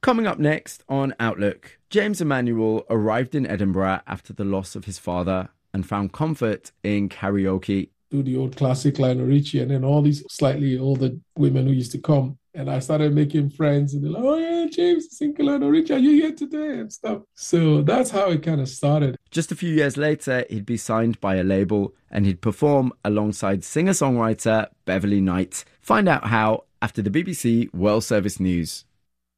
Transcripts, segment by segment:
Coming up next on Outlook, James Emmanuel arrived in Edinburgh after the loss of his father and found comfort in karaoke. Do the old classic Lionel Richie, and then all these slightly older women who used to come. And I started making friends, and they're like, "Oh yeah, James, sing Lionel Richie, are you here today?" and stuff. So that's how it kind of started. Just a few years later, he'd be signed by a label and he'd perform alongside singer-songwriter Beverly Knight. Find out how after the BBC World Service News.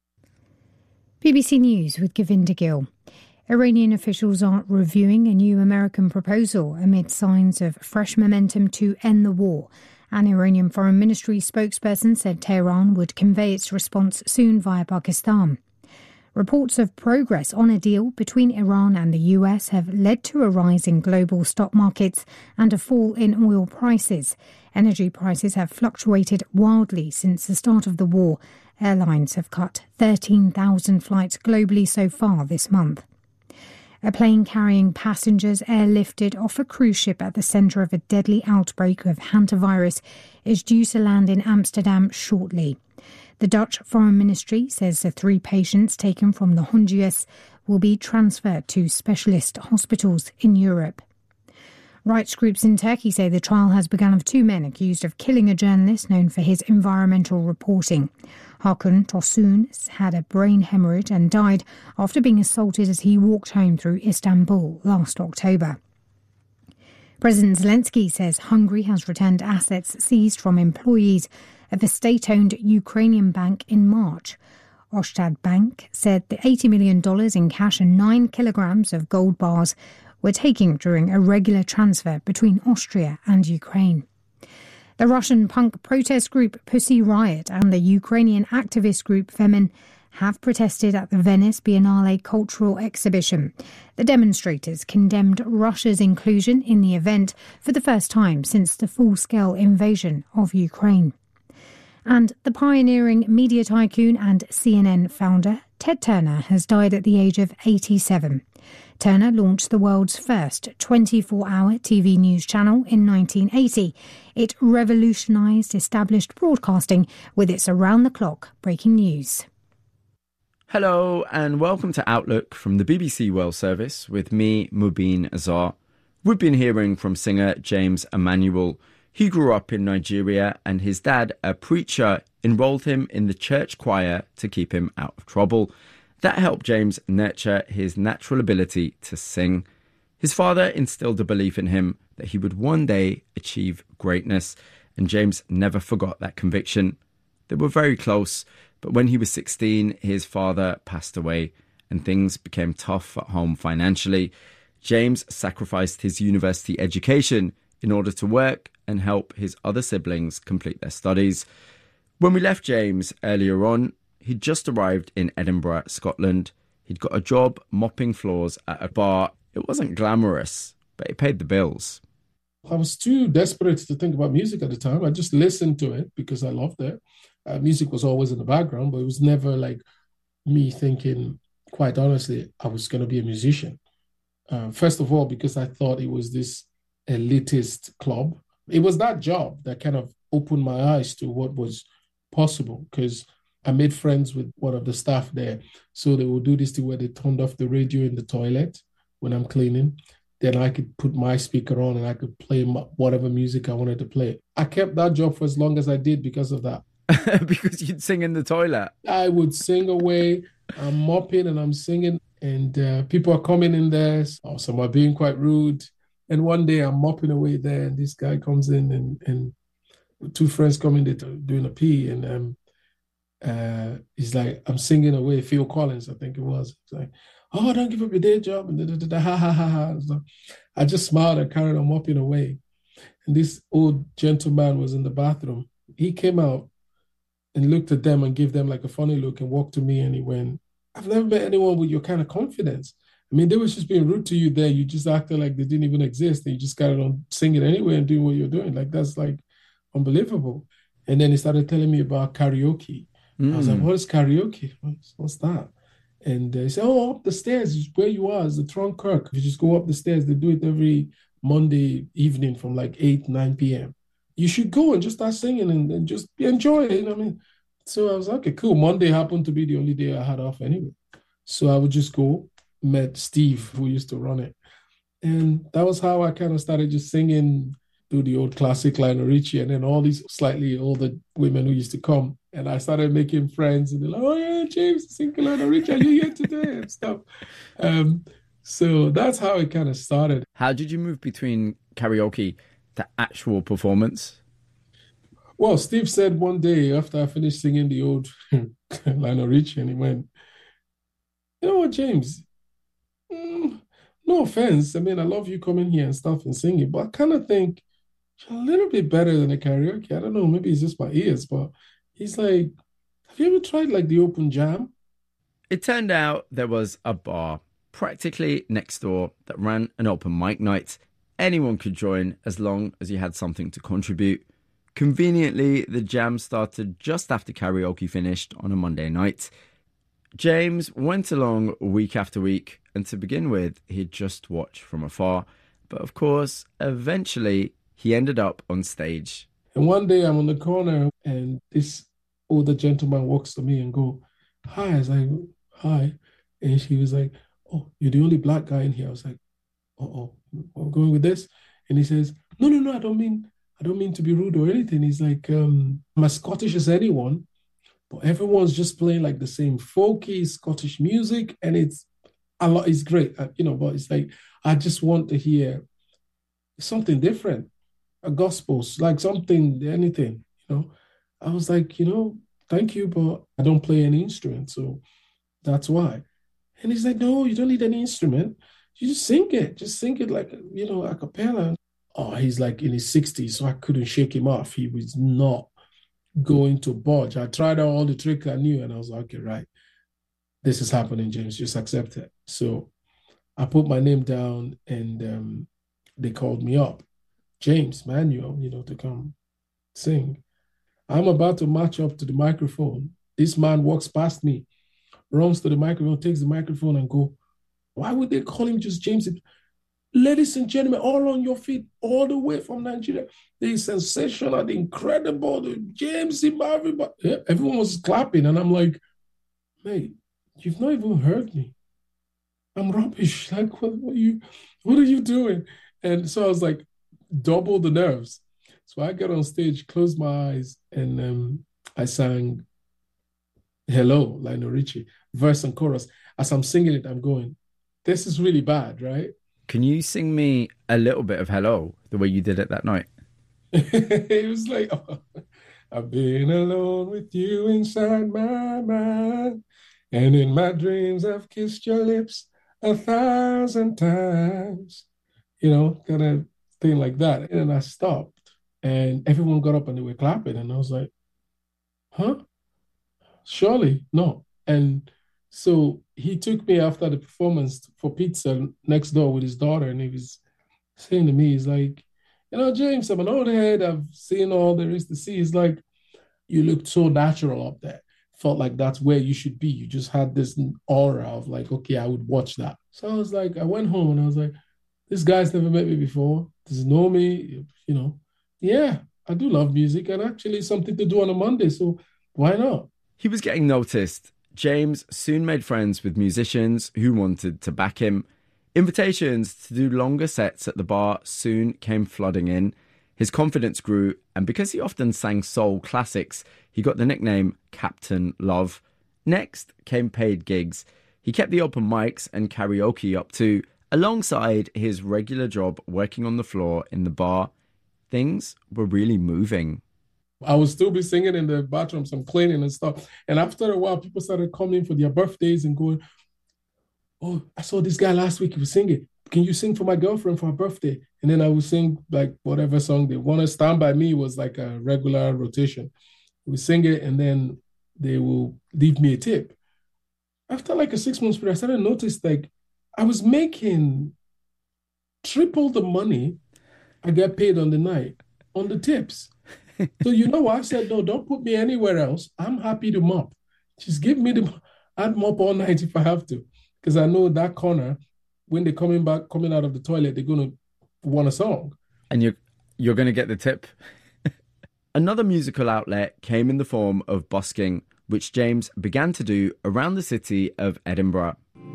BBC News with Govinda Gill. Iranian officials are reviewing a new American proposal amid signs of fresh momentum to end the war. An Iranian Foreign Ministry spokesperson said Tehran would convey its response soon via Pakistan. Reports of progress on a deal between Iran and the US have led to a rise in global stock markets and a fall in oil prices. Energy prices have fluctuated wildly since the start of the war. Airlines have cut 13,000 flights globally so far this month. A plane carrying passengers airlifted off a cruise ship at the centre of a deadly outbreak of hantavirus is due to land in Amsterdam shortly. The Dutch Foreign Ministry says the 3 patients taken from the Honduras will be transferred to specialist hospitals in Europe. Rights groups in Turkey say the trial has begun of 2 men accused of killing a journalist known for his environmental reporting. Hakan Tosun had a brain hemorrhage and died after being assaulted as he walked home through Istanbul last October. President Zelensky says Hungary has returned assets seized from employees of a state-owned Ukrainian bank in March. Ostad Bank said the $80 million in cash and 9 kilograms of gold bars were taken during a regular transfer between Austria and Ukraine. The Russian punk protest group Pussy Riot and the Ukrainian activist group Femen have protested at the Venice Biennale cultural exhibition. The demonstrators condemned Russia's inclusion in the event for the first time since the full-scale invasion of Ukraine. And the pioneering media tycoon and CNN founder Ted Turner has died at the age of 87. Turner launched the world's first 24-hour TV news channel in 1980. It revolutionised established broadcasting with its around-the-clock breaking news. Hello and welcome to Outlook from the BBC World Service with me, Mubin Azar. We've been hearing from singer James Emmanuel. He grew up in Nigeria and his dad, a preacher, enrolled him in the church choir to keep him out of trouble. That helped James nurture his natural ability to sing. His father instilled a belief in him that he would one day achieve greatness, and James never forgot that conviction. They were very close, but when he was 16, his father passed away, and things became tough at home financially. James sacrificed his university education in order to work and help his other siblings complete their studies. When we left James earlier on, he'd just arrived in Edinburgh, Scotland. He'd got a job mopping floors at a bar. It wasn't glamorous, but it paid the bills. I was too desperate to think about music at the time. I just listened to it because I loved it. Music was always in the background, but it was never like me thinking, quite honestly, I was going to be a musician. First of all, because I thought it was this elitist club. It was that job that kind of opened my eyes to what was possible, because I made friends with one of the staff there. So they would do this thing where they turned off the radio in the toilet when I'm cleaning. Then I could put my speaker on and I could play whatever music I wanted to play. I kept that job for as long as I did because of that. Because you'd sing in the toilet? I would sing away. I'm mopping and I'm singing. And people are coming in there. Some are being quite rude. And one day I'm mopping away there and this guy comes in and 2 friends come in there doing a pee. And he's like, I'm singing away, Phil Collins, I think it was. He's like, oh, don't give up your day job, and ha, ha, ha, ha. So I just smiled and carried on mopping away. And this old gentleman was in the bathroom. He came out and looked at them and gave them like a funny look and walked to me and he went, I've never met anyone with your kind of confidence. I mean, they were just being rude to you there. You just acted like they didn't even exist. And you just carried on singing anyway and doing what you're doing. Like, that's like unbelievable. And then he started telling me about karaoke. I was like, what is karaoke? What's that? And he said, oh, up the stairs, where you are is the Tron Kirk. You just go up the stairs. They do it every Monday evening from like 8, 9 p.m. You should go and just start singing and just enjoy it. You know what I mean? So I was like, okay, cool. Monday happened to be the only day I had off anyway. So I would just go, met Steve, who used to run it. And that was how I kind of started just singing, do the old classic Lionel Richie, and then all these slightly older women who used to come. And I started making friends, and they're like, oh, yeah, James, singing Lionel Richie, are you here today? And stuff. Um, so that's how it kind of started. How did you move between karaoke to actual performance? Well, Steve said one day after I finished singing the old Lionel Richie, and he went, you know what, James? Mm, no offense. I mean, I love you coming here and stuff and singing, but I kind of think you're a little bit better than a karaoke. I don't know, maybe it's just my ears, but he's like, have you ever tried like the open jam? It turned out there was a bar practically next door that ran an open mic night. Anyone could join as long as you had something to contribute. Conveniently, the jam started just after karaoke finished on a Monday night. James went along week after week, and to begin with, he'd just watch from afar. But of course, eventually, he ended up on stage. And one day I'm on the corner and this older gentleman walks to me and go, hi. I was like, hi. And she was like, oh, you're the only black guy in here. I was like, uh-oh, I'm going with this. And he says, no, I don't mean to be rude or anything. He's like, I'm as Scottish as anyone, but everyone's just playing like the same folky Scottish music, and it's a lot. It's great, but it's like I just want to hear something different, a gospel, like something, anything. I was like, thank you, but I don't play any instrument, so that's why. And he's like, no, you don't need any instrument. You just sing it like a cappella. Oh, he's like in his 60s, so I couldn't shake him off. He was not going to budge. I tried out all the tricks I knew, and I was like, okay, right, this is happening, James. Just accept it. So I put my name down, and they called me up, James Manuel, to come sing. I'm about to march up to the microphone. This man walks past me, runs to the microphone, takes the microphone, and go, why would they call him just James? Ladies and gentlemen, all on your feet, all the way from Nigeria. The sensational, the incredible, the James, everybody. Everyone was clapping. And I'm like, mate, you've not even heard me. I'm rubbish. Like, what are you doing? And so I was like, double the nerves. So I got on stage, closed my eyes, and I sang Hello, Lionel Richie, verse and chorus. As I'm singing it, I'm going, this is really bad, right? Can you sing me a little bit of Hello, the way you did it that night? It was like, oh, I've been alone with you inside my mind, and in my dreams I've kissed your lips 1,000 times, kind of thing like that. And then I stopped, and everyone got up and they were clapping, and I was like, huh? Surely, no. And so he took me after the performance for pizza next door with his daughter, and he was saying to me, he's like, James, I'm an old head. I've seen all there is to see. He's like, you looked so natural up there. Felt like that's where you should be. You just had this aura of like, okay, I would watch that. So I was like, I went home and I was like, this guy's never met me before. Does he know me? Yeah, I do love music, and actually something to do on a Monday. So why not? He was getting noticed. James soon made friends with musicians who wanted to back him. Invitations to do longer sets at the bar soon came flooding in. His confidence grew, and because he often sang soul classics, he got the nickname Captain Love. Next came paid gigs. He kept the open mics and karaoke up too, alongside his regular job working on the floor in the bar. Things were really moving. I would still be singing in the bathroom, some cleaning and stuff. And after a while, people started coming for their birthdays and going, oh, I saw this guy last week, he was singing. Can you sing for my girlfriend for her birthday? And then I would sing like whatever song they want to. Stand By Me was like a regular rotation. We sing it, and then they will leave me a tip. After like a 6 months period, I started to notice like I was making triple the money I get paid on the night on the tips. So I said, no, don't put me anywhere else. I'm happy to mop. Just give me I'd mop all night if I have to. Because I know that corner, when they're coming out of the toilet, they're going to want a song. And you're going to get the tip. Another musical outlet came in the form of busking, which James began to do around the city of Edinburgh.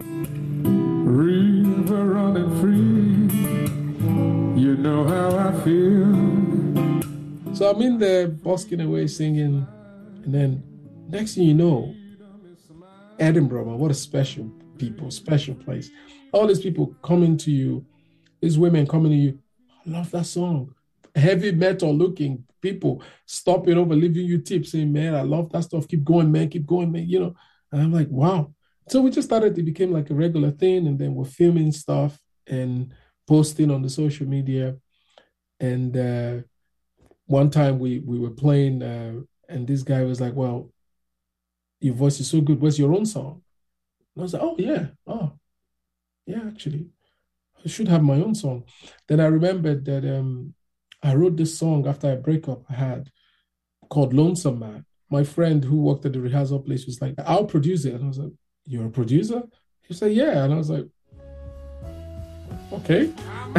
River running free, you know how I feel. So I'm in there busking away, singing, and then next thing you know, Edinburgh, man, what a special people, special place. All these people coming to you, these women coming to you, I love that song. Heavy metal looking people stopping over, leaving you tips, saying, man, I love that stuff. Keep going, man, you know. And I'm like, wow. So we just started, it became like a regular thing. And then we're filming stuff and posting on the social media. And one time we were playing and this guy was like, well, your voice is so good. Where's your own song? And I was like, oh, yeah, actually, I should have my own song. Then I remembered that I wrote this song after a breakup I had called Lonesome Man. My friend who worked at the rehearsal place was like, I'll produce it. And I was like, you're a producer? He said, yeah. And I was like, okay.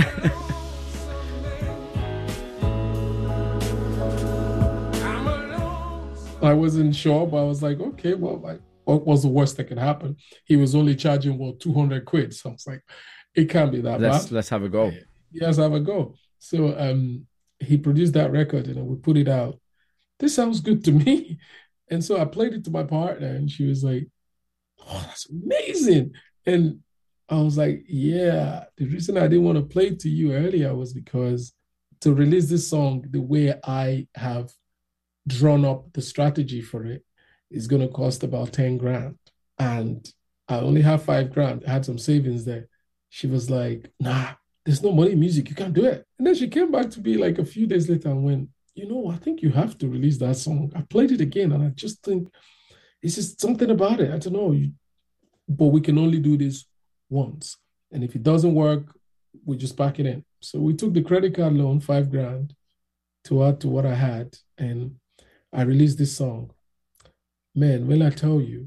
I wasn't sure, but I was like, okay, well, like, what was the worst that could happen? He was only charging, 200 quid. So I was like, it can't be that bad. Let's have a go. Yes, have a go. So he produced that record and we put it out. This sounds good to me. And so I played it to my partner and she was like, oh, that's amazing. And I was like, yeah, the reason I didn't want to play it to you earlier was because to release this song the way I have drawn up the strategy for it is going to cost about 10 grand. And I only have 5 grand. I had some savings there. She was like, nah, there's no money in music. You can't do it. And then she came back to me like a few days later and went, you know, I think you have to release that song. I played it again and I just think it's just something about it. I don't know. But we can only do this once. And if it doesn't work, we just pack it in. So we took the credit card loan, 5 grand, to add to what I had. And I released this song. Man, when I tell you,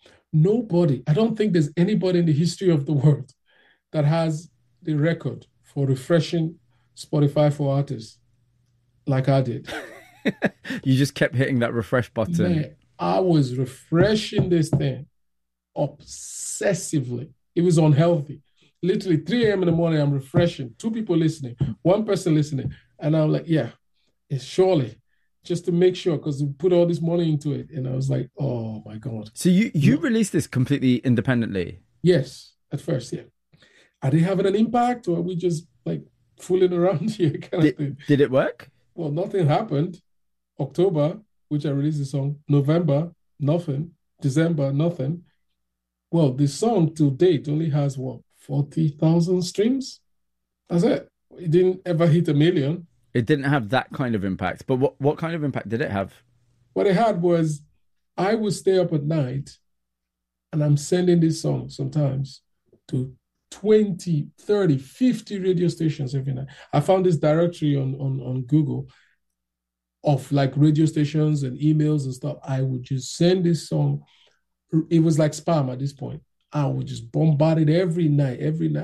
I don't think there's anybody in the history of the world that has the record for refreshing Spotify for artists like I did. You just kept hitting that refresh button. Man, I was refreshing this thing obsessively. It was unhealthy. Literally 3 a.m. in the morning, I'm refreshing. 2 people listening, 1 person listening. And I'm like, yeah, it's surely just to make sure, because we put all this money into it. And I was like, oh my God. So you released this completely independently? Yes, at first, yeah. Are they having an impact or are we just like fooling around here kind of thing? Did it work? Well, nothing happened. October, which I released the song. November, nothing. December, nothing. Well, the song to date only has 40,000 streams? That's it. It didn't ever hit 1 million. It didn't have that kind of impact. But what kind of impact did it have? What it had was I would stay up at night and I'm sending this song sometimes to 20, 30, 50 radio stations every night. I found this directory on Google of like radio stations and emails and stuff. I would just send this song. It was like spam at this point. I would just bombard it every night.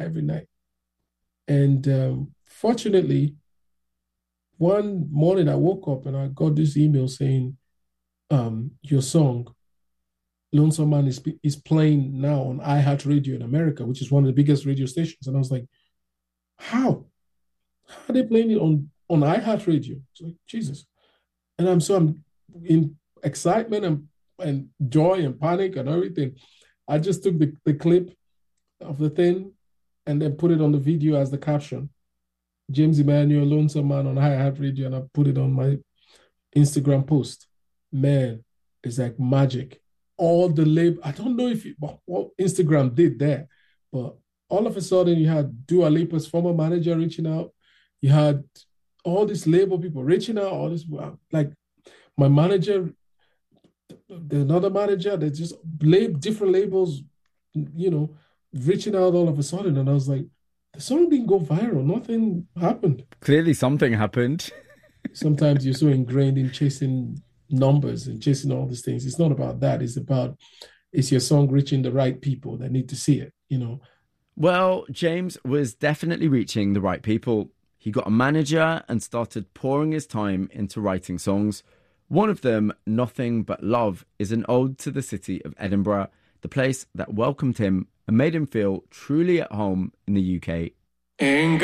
And fortunately, one morning I woke up and I got this email saying, your song, Lonesome Man, is playing now on iHeartRadio in America, which is one of the biggest radio stations. And I was like, how? How are they playing it on iHeartRadio? It's like, Jesus. And I'm in excitement and joy and panic and everything. I just took the clip of the thing and then put it on the video as the caption. James Emmanuel, Lonesome Man on iHeartRadio, and I put it on my Instagram post. Man, it's like magic. All the label, I don't know what Instagram did there, but all of a sudden you had Dua Lipa's former manager reaching out. You had all these label people reaching out, all this, like my manager, another manager, they just different labels, reaching out all of a sudden. And I was like, the song didn't go viral. Nothing happened. Clearly something happened. Sometimes you're so ingrained in chasing numbers and chasing all these things. It's not about that. It's your song reaching the right people that need to see it, Well, James was definitely reaching the right people. He got a manager and started pouring his time into writing songs. One of them, Nothing But Love, is an ode to the city of Edinburgh, the place that welcomed him and made him feel truly at home in the UK.